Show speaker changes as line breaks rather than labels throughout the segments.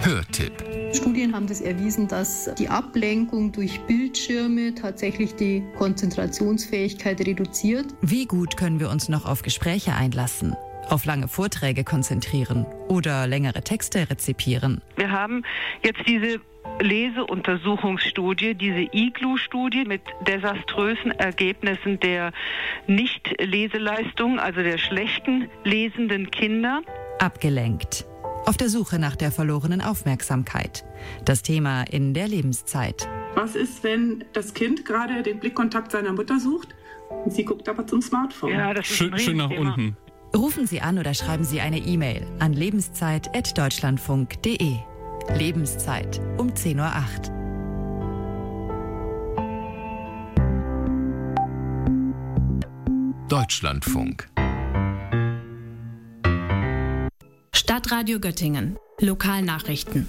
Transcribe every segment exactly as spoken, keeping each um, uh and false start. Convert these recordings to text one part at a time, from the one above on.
Hörtipp.
Studien haben das erwiesen, dass die Ablenkung durch Bildschirme tatsächlich die Konzentrationsfähigkeit reduziert.
Wie gut können wir uns noch auf Gespräche einlassen, auf lange Vorträge konzentrieren oder längere Texte rezipieren?
Wir haben jetzt diese Leseuntersuchungsstudie, diese I G L U-Studie mit desaströsen Ergebnissen der Nicht-Leseleistung, also der schlechten lesenden Kinder.
Abgelenkt. Auf der Suche nach der verlorenen Aufmerksamkeit. Das Thema in der Lebenszeit.
Was ist, wenn das Kind gerade den Blickkontakt seiner Mutter sucht und sie guckt aber zum Smartphone?
Ja, das ist
schön,
ein
schön nach
Riesenthema.
unten.
Rufen Sie an oder schreiben Sie eine E-Mail an lebenszeit at deutschlandfunk punkt de. Lebenszeit um zehn Uhr acht.
Deutschlandfunk.
Stadtradio Göttingen. Lokalnachrichten.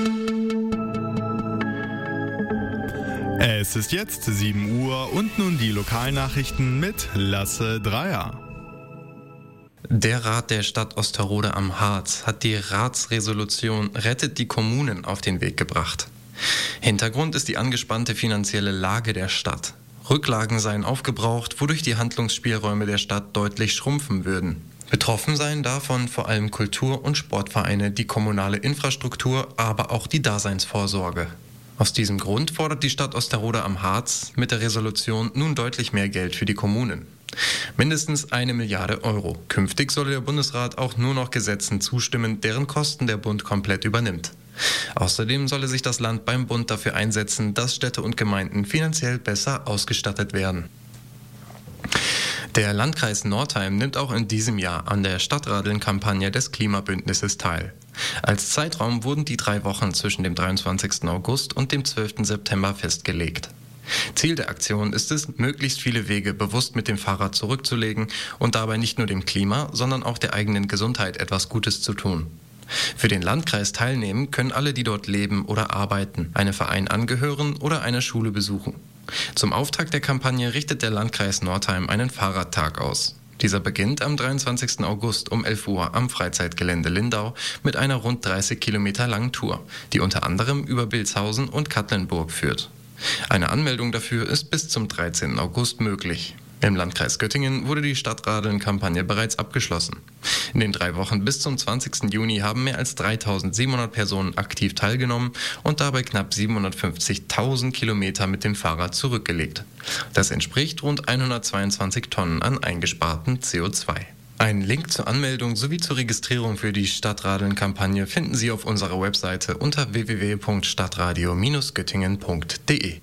Es ist jetzt sieben Uhr und nun die Lokalnachrichten mit Lasse Dreier.
Der Rat der Stadt Osterode am Harz hat die Ratsresolution Rettet die Kommunen auf den Weg gebracht. Hintergrund ist die angespannte finanzielle Lage der Stadt. Rücklagen seien aufgebraucht, wodurch die Handlungsspielräume der Stadt deutlich schrumpfen würden. Betroffen seien davon vor allem Kultur- und Sportvereine, die kommunale Infrastruktur, aber auch die Daseinsvorsorge. Aus diesem Grund fordert die Stadt Osterode am Harz mit der Resolution nun deutlich mehr Geld für die Kommunen. Mindestens eine Milliarde Euro. Künftig solle der Bundesrat auch nur noch Gesetzen zustimmen, deren Kosten der Bund komplett übernimmt. Außerdem solle sich das Land beim Bund dafür einsetzen, dass Städte und Gemeinden finanziell besser ausgestattet werden. Der Landkreis Northeim nimmt auch in diesem Jahr an der Stadtradeln-Kampagne des Klimabündnisses teil. Als Zeitraum wurden die drei Wochen zwischen dem dreiundzwanzigsten August und dem zwölften September festgelegt. Ziel der Aktion ist es, möglichst viele Wege bewusst mit dem Fahrrad zurückzulegen und dabei nicht nur dem Klima, sondern auch der eigenen Gesundheit etwas Gutes zu tun. Für den Landkreis teilnehmen können alle, die dort leben oder arbeiten, einem Verein angehören oder eine Schule besuchen. Zum Auftakt der Kampagne richtet der Landkreis Northeim einen Fahrradtag aus. Dieser beginnt am dreiundzwanzigsten August um elf Uhr am Freizeitgelände Lindau mit einer rund dreißig Kilometer langen Tour, die unter anderem über Bilshausen und Katlenburg führt. Eine Anmeldung dafür ist bis zum dreizehnten August möglich. Im Landkreis Göttingen wurde die Stadtradeln-Kampagne bereits abgeschlossen. In den drei Wochen bis zum zwanzigsten Juni haben mehr als dreitausendsiebenhundert Personen aktiv teilgenommen und dabei knapp siebenhundertfünfzigtausend Kilometer mit dem Fahrrad zurückgelegt. Das entspricht rund hundertzweiundzwanzig Tonnen an eingespartem C O zwei. Einen Link zur Anmeldung sowie zur Registrierung für die Stadtradeln-Kampagne finden Sie auf unserer Webseite unter w w w punkt stadtradio Bindestrich göttingen punkt de.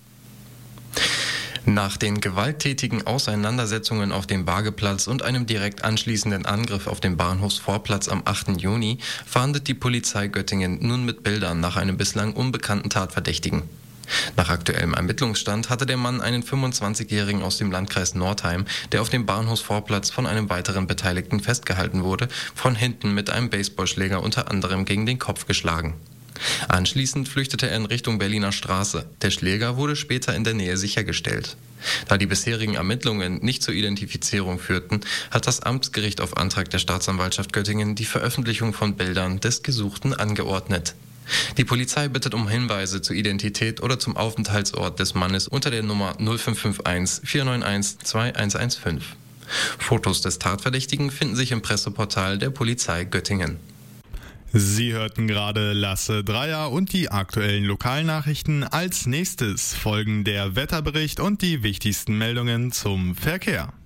Nach den gewalttätigen Auseinandersetzungen auf dem Bargeplatz und einem direkt anschließenden Angriff auf den Bahnhofsvorplatz am achten Juni fahndet die Polizei Göttingen nun mit Bildern nach einem bislang unbekannten Tatverdächtigen. Nach aktuellem Ermittlungsstand hatte der Mann einen fünfundzwanzigjährigen aus dem Landkreis Northeim, der auf dem Bahnhofsvorplatz von einem weiteren Beteiligten festgehalten wurde, von hinten mit einem Baseballschläger unter anderem gegen den Kopf geschlagen. Anschließend flüchtete er in Richtung Berliner Straße. Der Schläger wurde später in der Nähe sichergestellt. Da die bisherigen Ermittlungen nicht zur Identifizierung führten, hat das Amtsgericht auf Antrag der Staatsanwaltschaft Göttingen die Veröffentlichung von Bildern des Gesuchten angeordnet. Die Polizei bittet um Hinweise zur Identität oder zum Aufenthaltsort des Mannes unter der Nummer null fünf fünf eins vier neun eins zwei eins eins fünf. Fotos des Tatverdächtigen finden sich im Presseportal der Polizei Göttingen.
Sie hörten gerade Lasse Dreier und die aktuellen Lokalnachrichten. Als nächstes folgen der Wetterbericht und die wichtigsten Meldungen zum Verkehr.